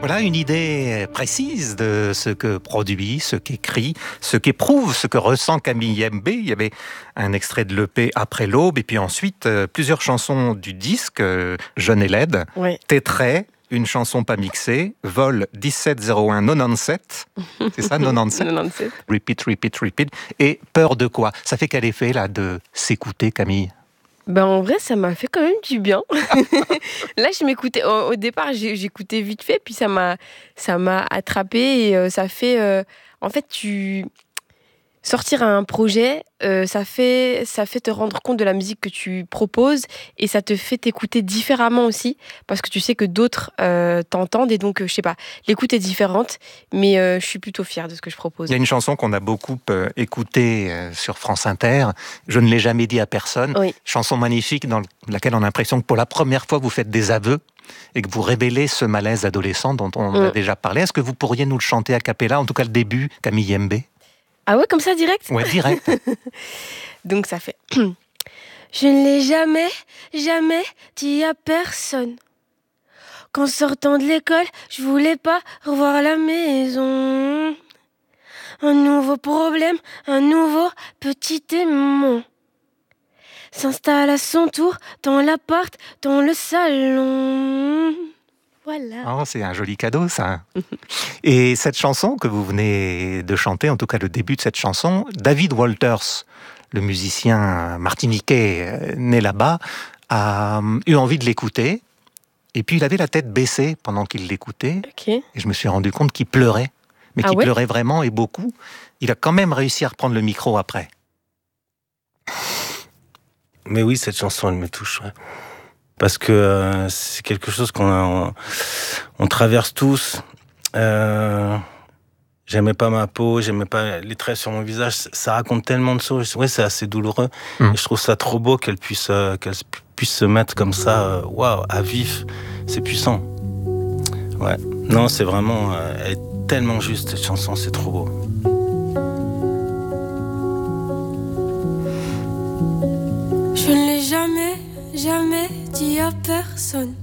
Voilà une idée précise de ce que produit, ce qu'écrit, ce qu'éprouve, ce que ressent Camille Mbé. Il y avait un extrait de l'EP Après l'aube, et puis ensuite plusieurs chansons du disque Jeune et laide, Ouais. Tétrait, une chanson pas mixée, Vol 1701 97, c'est ça, 97 97. Repeat, repeat, repeat, et Peur de quoi? Ça fait quel effet là de s'écouter, Camille? Ben en vrai, ça m'a fait quand même du bien. Là, je m'écoutais. Au départ, j'écoutais vite fait, puis ça m'a attrapé et ça fait. En fait, sortir un projet, ça fait te rendre compte de la musique que tu proposes et ça te fait t'écouter différemment aussi parce que tu sais que d'autres t'entendent et donc je sais pas, l'écoute est différente, mais je suis plutôt fière de ce que je propose. Il y a une chanson qu'on a beaucoup écoutée sur France Inter, Je ne l'ai jamais dit à personne, Oui. chanson magnifique dans laquelle on a l'impression que pour la première fois vous faites des aveux et que vous révélez ce malaise adolescent dont on a déjà parlé. Est-ce que vous pourriez nous le chanter a cappella, en tout cas le début, Camille Mbé? Ah ouais, comme ça, direct? Ouais, direct. Donc ça fait... Je ne l'ai jamais dit à personne. Qu'en sortant de l'école, je voulais pas revoir la maison. Un nouveau problème, un nouveau petit démon s'installe à son tour dans l'appart, dans le salon. Voilà. Oh, c'est un joli cadeau, ça. Et cette chanson que vous venez de chanter, en tout cas le début de cette chanson, David Walters, le musicien martiniquais né là-bas, a eu envie de l'écouter. Et puis il avait la tête baissée pendant qu'il l'écoutait. Ok. Et je me suis rendu compte qu'il pleurait. Mais qu'il pleurait vraiment et beaucoup. Il a quand même réussi à reprendre le micro après. Mais oui, cette chanson, elle me touche. Ouais. Parce que c'est quelque chose qu'on traverse tous. J'aimais pas ma peau, j'aimais pas les traits sur mon visage. Ça raconte tellement de choses. Ouais, c'est assez douloureux. Et je trouve ça trop beau qu'elle puisse se mettre comme ça, waouh, à vif. C'est puissant. Ouais. Non, c'est vraiment... elle est tellement juste, cette chanson, c'est trop beau. Je ne l'ai jamais dit à personne.